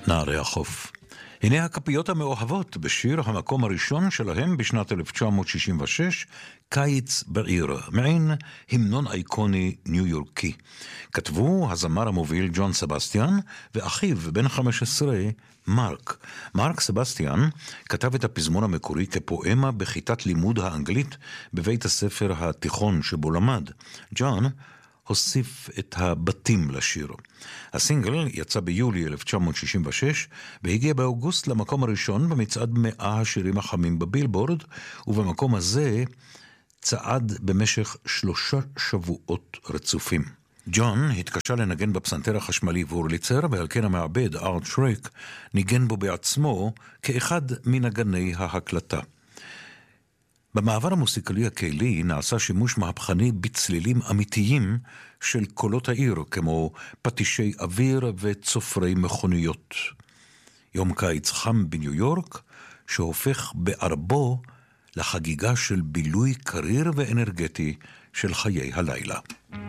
נערי החוף. הנה הכפיות המאוהבות בשיר המקום הראשון שלהם בשנת 1966, קיץ בעיר, מעין המנון אייקוני ניו יורקי. כתבו הזמר המוביל ג'ון סבסטיאן ואחיו בן 15 מרק. מרק סבסטיאן כתב את הפזמון המקורי כפואמה בכיתת לימוד האנגלית בבית הספר התיכון שבו למד. ג'ון הוסיף את הבתים לשיר. הסינגל יצא ביולי 1966 והגיע באוגוסט למקום הראשון במצעד 100 השירים החמים בבילבורד, ובמקום הזה צעד במשך 3 שבועות רצופים. ג'ון התקשה לנגן בפסנתר החשמלי וורליצר, ועל כן המעבד ארט שרק ניגן בו בעצמו כאחד מנגני ההקלטה. במעבר המוסיקלי הקהילי נעשה שימוש מהפכני בצלילים אמיתיים של קולות העיר, כמו פטישי אוויר וצופרי מכוניות. יום קיץ חם בניו יורק, שהופך בערבו לחגיגה של בילוי קריר ואנרגטי של חיי הלילה.